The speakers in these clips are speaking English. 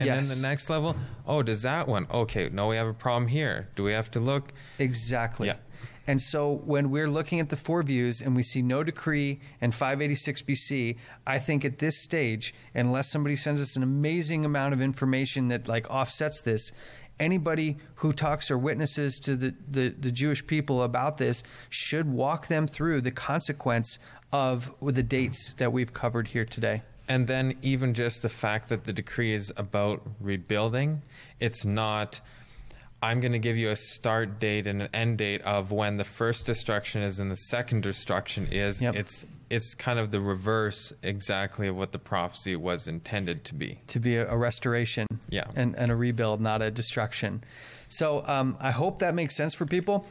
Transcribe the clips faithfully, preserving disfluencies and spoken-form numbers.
And Yes. then the next level, oh, does that one? Okay, no, we have a problem here. Do we have to look? Exactly. Yeah. And so when we're looking at the four views and we see no decree and five eighty-six B C, I think at this stage, unless somebody sends us an amazing amount of information that like offsets this, anybody who talks or witnesses to the, the, the Jewish people about this should walk them through the consequence of the dates that we've covered here today. And then even just the fact that the decree is about rebuilding, it's not, I'm going to give you a start date and an end date of when the first destruction is and the second destruction is. Yep. It's it's kind of the reverse exactly of what the prophecy was intended to be. To be a, a restoration Yeah. and, and a rebuild, not a destruction. So um, I hope that makes sense for people.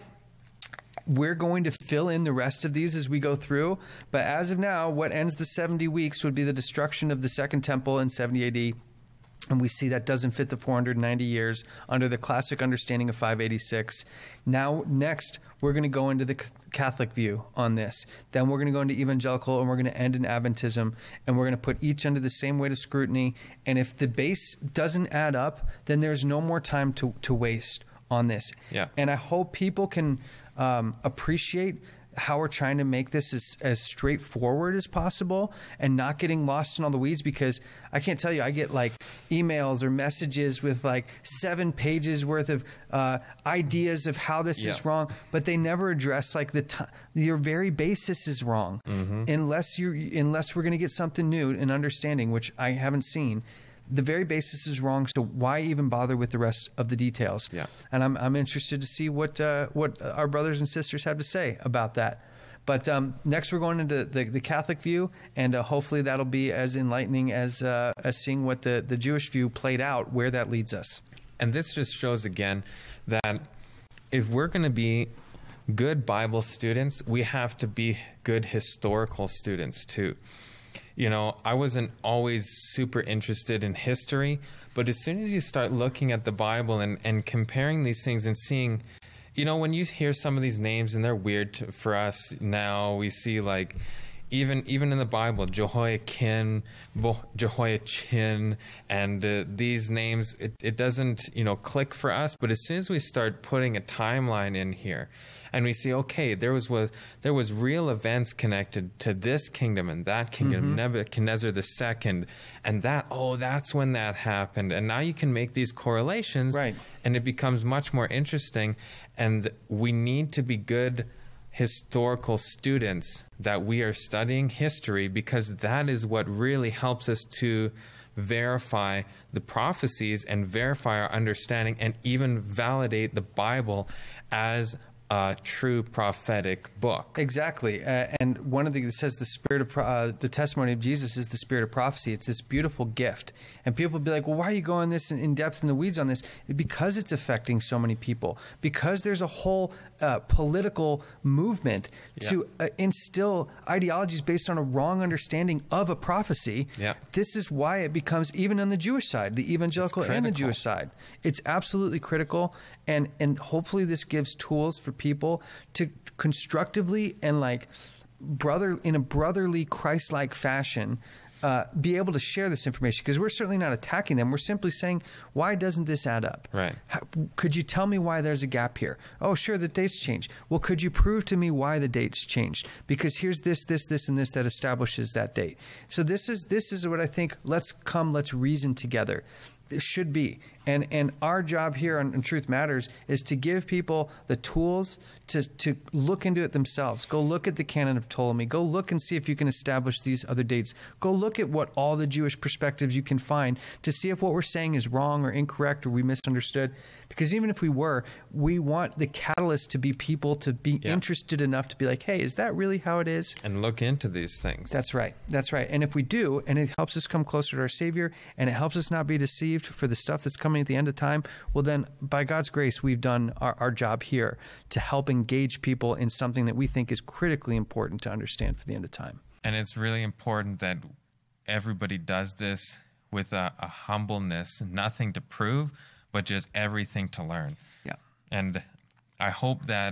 We're going to fill in the rest of these as we go through. But as of now, what ends the seventy weeks would be the destruction of the Second Temple in seventy A D. And we see that doesn't fit the four hundred ninety years under the classic understanding of five eighty-six. Now, next, we're going to go into the Catholic view on this. Then we're going to go into evangelical, and we're going to end in Adventism. And we're going to put each under the same weight of scrutiny. And if the base doesn't add up, then there's no more time to, to waste on this. Yeah. And I hope people can um, appreciate how we're trying to make this as, as straightforward as possible and not getting lost in all the weeds, because I can't tell you, I get like emails or messages with like seven pages worth of uh, ideas of how this Yeah. is wrong, but they never address like the t- your very basis is wrong. Mm-hmm. Unless you unless we're going to get something new in understanding, which I haven't seen. The very basis is wrong, so why even bother with the rest of the details? Yeah. And I'm I'm interested to see what uh, what our brothers and sisters have to say about that. But um, next we're going into the, the Catholic view, and uh, hopefully that'll be as enlightening as uh, as seeing what the, the Jewish view played out, where that leads us. And this just shows again that if we're going to be good Bible students, we have to be good historical students too. You know, I wasn't always super interested in history, but as soon as you start looking at the Bible and, and comparing these things and seeing, you know, when you hear some of these names and they're weird to, for us now, we see like, even even in the Bible, Jehoiakim, Bo- Jehoiachin, and uh, these names, it, it doesn't, you know, click for us. But as soon as we start putting a timeline in here, and we see, okay, there was, was there was real events connected to this kingdom and that kingdom, mm-hmm. Nebuchadnezzar the second, and that, oh, that's when that happened. And now you can make these correlations, right. And it becomes much more interesting. And we need to be good historical students that we are studying history, because that is what really helps us to verify the prophecies and verify our understanding and even validate the Bible as a true prophetic book. Exactly. Uh, and one of the it says the spirit of pro- uh, the testimony of Jesus is the spirit of prophecy. It's this beautiful gift. And people will be like, well, why are you going this in, in depth in the weeds on this? Because it's affecting so many people. Because there's a whole uh, political movement Yeah. to uh, instill ideologies based on a wrong understanding of a prophecy. Yeah. This is why it becomes, even on the Jewish side, the evangelical and the critical. Jewish side, it's absolutely critical. And and hopefully this gives tools for people to constructively and like brother in a brotherly Christ-like fashion uh, be able to share this information, because we're certainly not attacking them. We're simply saying, why doesn't this add up? Right. How, could you tell me why there's a gap here? Oh, sure, the dates changed. Well, could you prove to me why the dates changed? Because here's this, this, this, and this that establishes that date. So this is this is what I think. Let's come. Let's reason together. It should be. And and our job here on, on Truth Matters is to give people the tools to, to look into it themselves. Go look at the canon of Ptolemy. Go look and see if you can establish these other dates. Go look at what all the Jewish perspectives you can find to see if what we're saying is wrong or incorrect or we misunderstood. Because even if we were, we want the catalyst to be people to be Yeah. interested enough to be like, hey, is that really how it is? And look into these things. That's right. That's right. And if we do, and it helps us come closer to our Savior, and it helps us not be deceived for the stuff that's coming at the end of time, well then, by God's grace, we've done our, our job here to help engage people in something that we think is critically important to understand for the end of time. And it's really important that everybody does this with a, a humbleness, nothing to prove, but just everything to learn. Yeah. And I hope that